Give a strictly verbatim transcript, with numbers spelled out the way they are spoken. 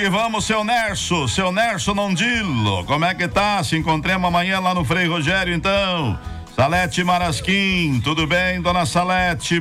que vamos, seu Nerso, seu Nerso Nondilo, como é que tá? Se encontremos amanhã lá no Frei Rogério, então. Salete Marasquim, tudo bem, dona Salete?